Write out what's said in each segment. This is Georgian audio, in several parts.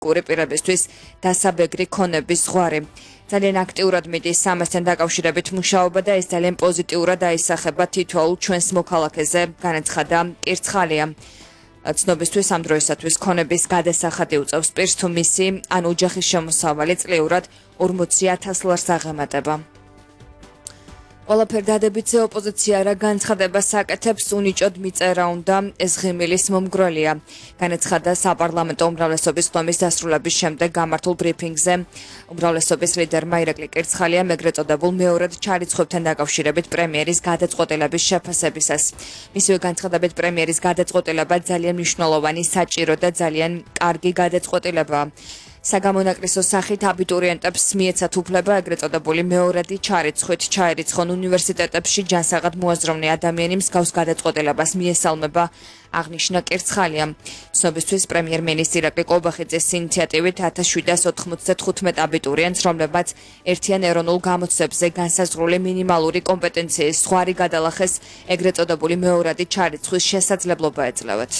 პოლიტიკური პირებისთვის დასაბეგრი ქონების ზღვარი. ძალიან აქტიურად მიდის სამასთან დაკავშირებით მუშაობა და ეს ძალიან პოზიტიურად აისახება თითოეულ ჩვენს მოქალაქეზე, განაცხადა კირცხალია. ცნობისთვის ამ დროისათვის ქონების გადასახადი უწევს პირს თუ მისი ან ოჯახის შემოსავალი წლიურად 40,000 ლარს აღემატება. ყველაფერ დადებითზე ოპოზიცია რა განცხადებას აკეთებს, უნიჭოდ მიწერა უნდა, ეს ღიმილის მომგვრელია. განაცხადა საპარლამენტო უმრავლესობის ხდომის დასრულების შემდეგ გამართულ ბრიფინგზე. უმრავლესობის ლიდერმა ირაკლი კირცხალიამ ეგრეთ წოდებულ მეორად ჩარიცხვებთან დაკავშირებით პრემიერის გადაწყვეტილების შეფასებისას. მისივე განცხადებით პრემიერის გადაწყვეტილება ძალიან მნიშვნელოვანი, საჭირო და ძალიან კარგი გადაწყვეტილებაა. საგამონაკრისო სახით აბიტურიენტებს მიეცათ უფლება ეგრეთ წოდებული მეორადი ჩარიცხვით ჩაერიცხონ უნივერსიტეტებში ჯანსაღად მოაზროვნე ადამიანი მსგავს გადაწყვეტილებას მიესალმება, აღნიშნა კირცხალიამ. ცნობისთვის პრემიერ-მინისტრი ირაკლი კობახიძის ინიციატივით 1795 აბიტურიენტს, რომლებმაც ერთიან ეროვნულ გამოცდებზე განსაზღვრული მინიმალური კომპეტენციის ზღვარი გადალახეს, ეგრეთ წოდებული მეორადი ჩარიცხვის შესაძლებლობა ეძლევათ.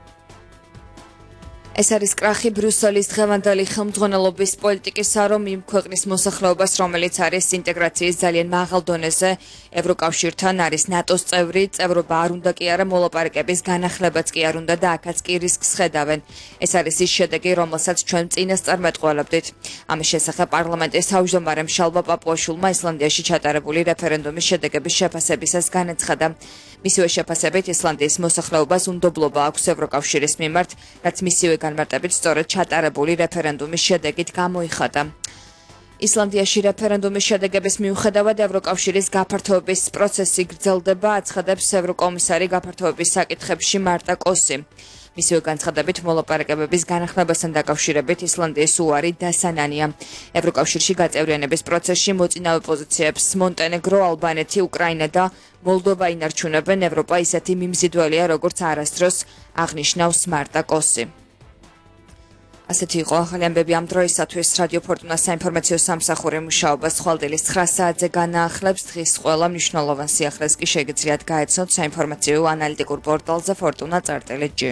ეს არის კრახი ბრიუსელის დღევანდელი ხელმძღვანელობის პოლიტიკისა, რომ იმ ქვეყნის მოსახლეობას, რომელიც არის ინტეგრაციის ძალიან მაღალ დონეზე ევროკავშირთან, არის ნატოს წევრი, წევრობა არ უნდა კი არა მოლაპარაკების განახლებაც კი არ უნდა და აქაც კი რისკს ხედავენ. ეს არის ის შედეგი, რომელსაც ჩვენ წინასწარ მეტყველებდით. ამის შესახებ პარლამენტის თავმჯდომარემ შალვა პაპუაშვილმა ისლანდიაში ჩატარებული რეფერენდუმის შედეგების შეფასებისას განაცხადა. მისივე შეფასებით ისლანდიის მოსახლეობას უნდობლობა აქვს ევროკავშირის მიმართ, რაც მისივე განმარტებით სწორედ ჩატარებული რეფერენდუმის შედეგით გამოიხადა. ისლანდიაში რეფერენდუმის შედეგების მიუხედავად ევროკავშირის გაფართოების პროცესი გრძელდება, აცხადებს ევროკომისარი გაფართოების საკითხებში მარტა კოსი. მისივე განცხადებით მოლაპარაკებების განახლებასთან დაკავშირებით ისლანდიის უარი დასანანია. ევროკავშირში გაწევრიანების პროცესში მოწინავე პოზიციებს მონტენეგრო, ალბანეთი, უკრაინა და მოლდოვა ინარჩუნებენ. ევროპა ისეთი მიმზიდველია, როგორც არასდროს, აღნიშნავს მარტა კოსი. ასეთი იყო ახალი ამბები ამ დროისათვის. რადიო ფორტუნას საინფორმაციო სამსახური მუშაობას ხვალდილის 9 საათზე განაახლებს. დღის ყველა მნიშვნელოვან სიახლეს კი შეგიძლიათ გაეცნოთ საინფორმაციო ანალიტიკურ პორტალზე fortuna.gi.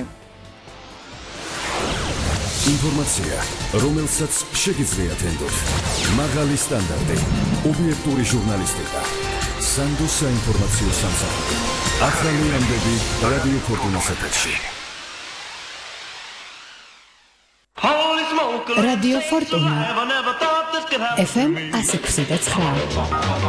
ინფორმაცია, რომელსაც შეგიძლიათ ენდოთ. მაღალი სტანდარტი, ობიექტური ჟურნალისტიკა. სანდოს საინფორმაციო სამსახური. ახალი ამბები რადიო ფორტუნას ეთერში. Radio Fortuna FM 106.9